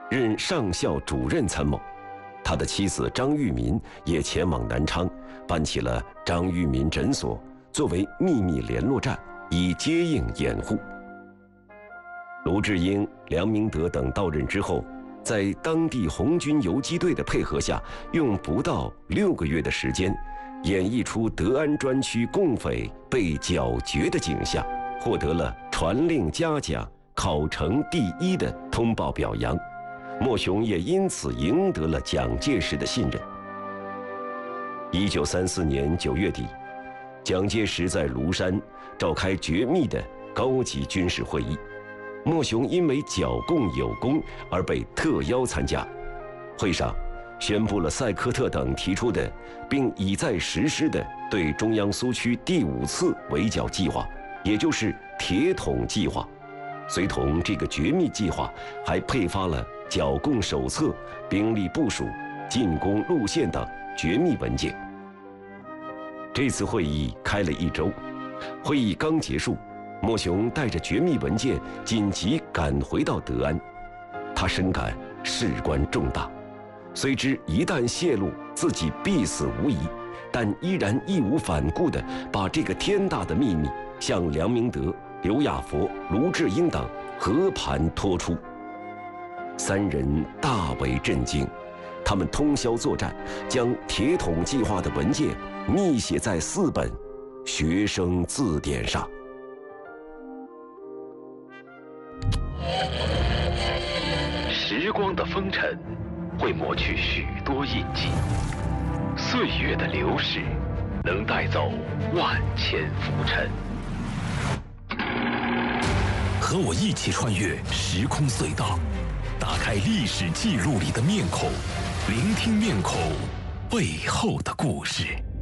任上校主任参谋。他的妻子张玉民也前往南昌，办起了张玉民诊所，作为秘密联络站，以接应掩护。卢志英、梁明德等到任之后，在当地红军游击队的配合下，用不到6个月的时间，演绎出德安专区共匪被剿绝的景象，获得了传令嘉奖、考成第1的通报表扬。莫雄也因此赢得了蒋介石的信任。1934年9月底，蒋介石在庐山召开绝密的高级军事会议，莫雄因为剿共有功而被特邀参加。会上宣布了塞科特等提出的并已在实施的对中央苏区第5次围剿计划，也就是铁桶计划。随同这个绝密计划，还配发了剿共手册、兵力部署、进攻路线等绝密文件。这次会议开了1周，会议刚结束，莫雄带着绝密文件紧急赶回到德安。他深感事关重大，虽知一旦泄露自己必死无疑，但依然义无反顾地把这个天大的秘密向梁明德、刘亚佛、卢志英等和盘托出。3人大为震惊，他们通宵作战，将铁桶计划的文件密写在4本学生字典上。 时光的风尘会抹去许多印记，岁月的流逝能带走万千浮尘。和我一起穿越时空隧道，打开历史记录里的面孔，聆听面孔背后的故事。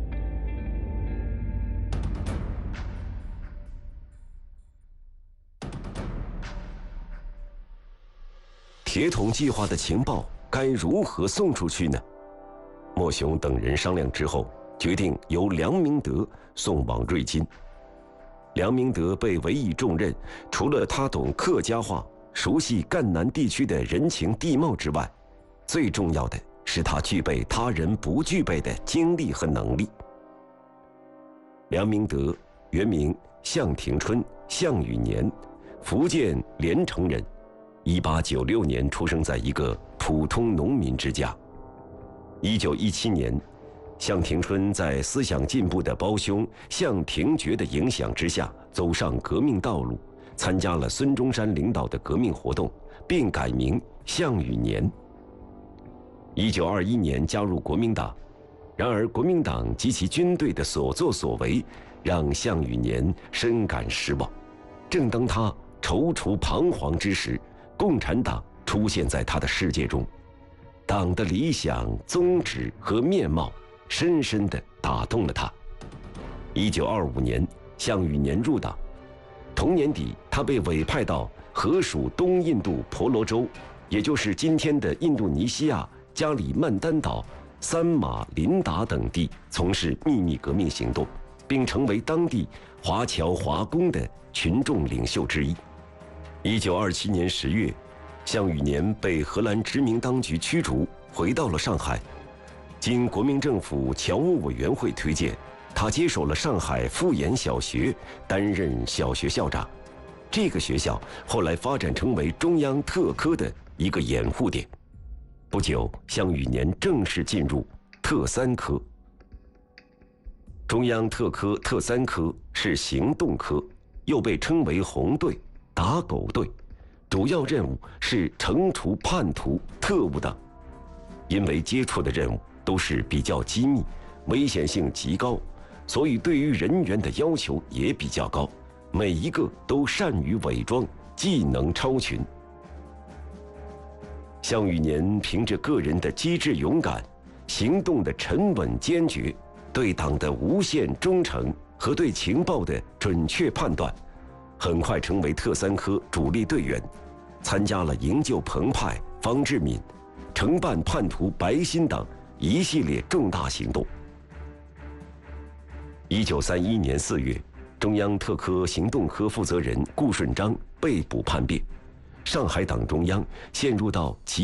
铁桶计划的情报该如何送出去呢？莫雄等人商量之后，决定由梁明德送往瑞金。梁明德被委以重任，除了他懂客家话、熟悉赣南地区的人情地貌之外，最重要的是他具备他人不具备的精力和能力。梁明德原名向廷春、向宇年，福建连城人，1896年出生在一个普通农民之家。1917年，向廷春在思想进步的胞兄向廷觉的影响之下，走上革命道路，参加了孙中山领导的革命活动，并改名向宇年。1921年加入国民党，然而国民党及其军队的所作所为，让向宇年深感失望。正当他踌躇彷徨之时，共产党出现在他的世界中，党的理想、宗旨和面貌深深地打动了他。1925年，向宇年入党。同年底，他被委派到荷属东印度婆罗洲，也就是今天的印度尼西亚加里曼丹岛、三马林达等地，从事秘密革命行动，并成为当地华侨华工的群众领袖之一。1927年10月，向宇年被荷兰殖民当局驱逐，回到了上海。经国民政府侨务委员会推荐，他接手了上海富岩小学，担任小学校长。这个学校后来发展成为中央特科的一个掩护点。不久，向宇年正式进入特3科。中央特科特3科是行动科，又被称为红队、打狗队，主要任务是惩除叛徒、特务等。因为接触的任务都是比较机密，危险性极高，所以对于人员的要求也比较高，每一个都善于伪装，技能超群。向宇年凭着个人的机智勇敢、行动的沉稳坚决、对党的无限忠诚和对情报的准确判断，很快成为特3科主力队员，参加了营救彭湃、方志敏、惩办叛徒白鑫等一系列重大行动。1931年4月，中央特科行动科负责人顾顺章被捕叛变，上海党中央陷入到极